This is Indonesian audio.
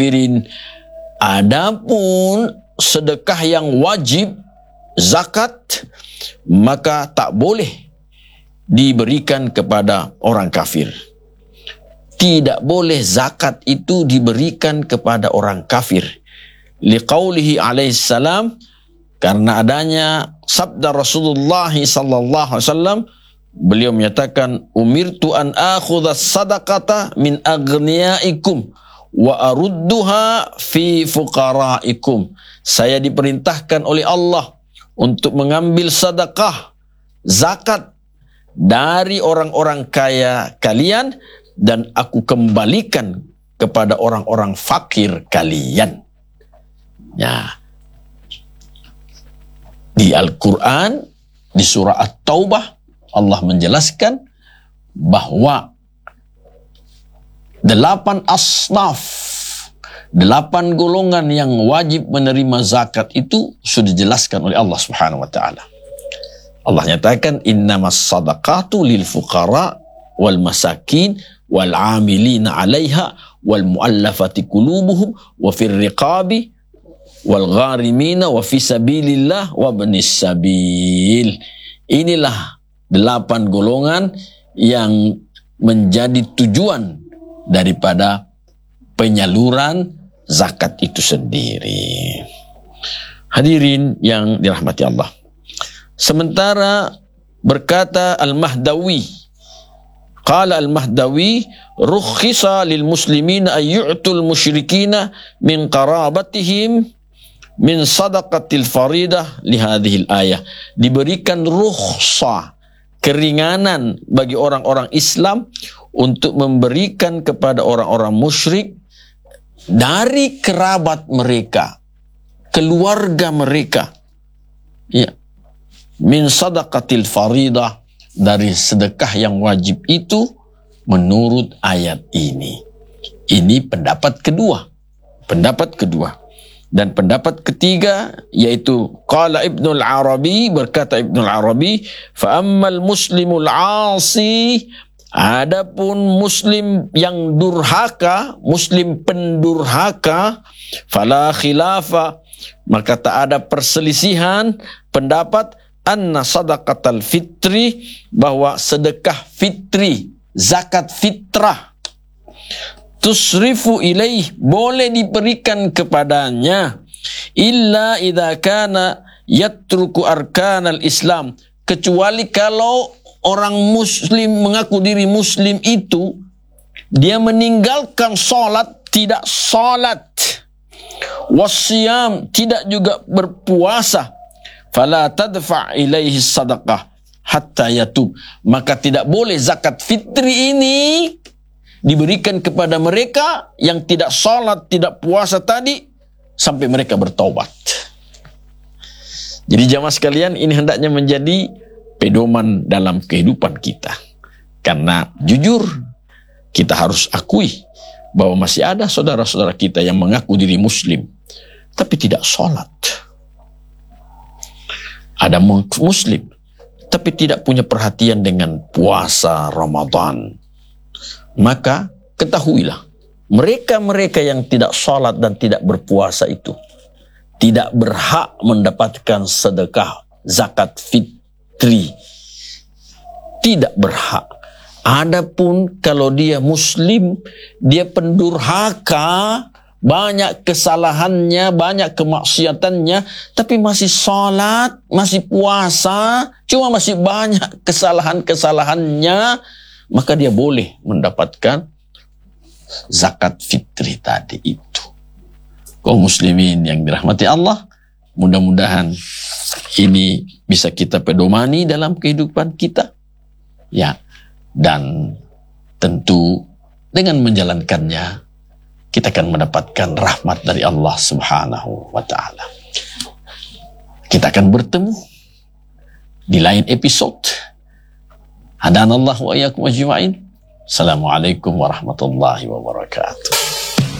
kafirin. Adapun sedekah yang wajib, zakat, maka tak boleh diberikan kepada orang kafir. Tidak boleh zakat itu diberikan kepada orang kafir. Liqaulihi alaihissalam, karena adanya sabda Rasulullah sallallahu alaihi wasallam, beliau menyatakan, umirtu an akhudha sadaqata min aghniyaikum wa arudduha fi fuqaraikum. Saya diperintahkan oleh Allah untuk mengambil sedekah, zakat dari orang-orang kaya kalian, dan aku kembalikan kepada orang-orang fakir kalian. Ya. Di Al-Quran, di surah At-Taubah, Allah menjelaskan bahwa 8 asnaf, 8 golongan yang wajib menerima zakat itu sudah dijelaskan oleh Allah Subhanahu wa taala. Allah nyatakan, innamas sadaqatu lil fuqara wal masakin wal amilina 'alaiha wal mu'allafati qulubuhum wa fir riqabi wal gharimina wa fi sabilillah wa ibnis sabil. Inilah 8 golongan yang menjadi tujuan daripada penyaluran zakat itu sendiri. Hadirin yang dirahmati Allah. Sementara berkata Al-Mahdawi, qala Al-Mahdawi, rukhisa lil muslimina ayyu'tul musyrikina min qarabatihim min sadaqatil faridah li hadhil ayah. Diberikan rukhsah, keringanan bagi orang-orang Islam untuk memberikan kepada orang-orang musyrik dari kerabat mereka, keluarga mereka, ya, min sadaqatil faridah, dari sedekah yang wajib itu menurut ayat ini. Ini pendapat kedua. Pendapat kedua. Dan pendapat ketiga yaitu qala Ibnul Arabi, berkata Ibnul Arabi, fa ammal muslimul 'asi, adapun muslim yang durhaka, muslim pendurhaka, fala khilafa, maka tak ada perselisihan pendapat, anna sadaqatal fitri, bahwa sedekah fitri, zakat fitrah, tusrifu ilaih, boleh diberikan kepadanya, illa idza kana yatruku arkanal Islam, kecuali kalau orang muslim mengaku diri muslim itu dia meninggalkan salat, tidak salat, wasyam, tidak juga berpuasa, fala tadfa ilaihi sadaqah hatta yatub, maka tidak boleh zakat fitri ini diberikan kepada mereka yang tidak salat, tidak puasa tadi, sampai mereka bertaubat. Jadi jamaah sekalian, ini hendaknya menjadi pedoman dalam kehidupan kita. Karena jujur, kita harus akui bahwa masih ada saudara-saudara kita yang mengaku diri muslim, tapi tidak salat. Ada muslim, tapi tidak punya perhatian dengan puasa Ramadan. Maka ketahuilah, mereka-mereka yang tidak salat dan tidak berpuasa itu tidak berhak mendapatkan sedekah zakat fitri. Tidak berhak. Adapun kalau dia muslim, dia pendurhaka, banyak kesalahannya, banyak kemaksiatannya, tapi masih salat, masih puasa, cuma masih banyak kesalahan-kesalahannya, maka dia boleh mendapatkan zakat fitri tadi itu. Kaum muslimin yang dirahmati Allah, mudah-mudahan ini bisa kita pedomani dalam kehidupan kita. Ya, dan tentu dengan menjalankannya kita akan mendapatkan rahmat dari Allah Subhanahu wa taala. Kita akan bertemu di lain episode. Hadanallahu wa iyyakum ajma'in. Assalamualaikum warahmatullahi wabarakatuh.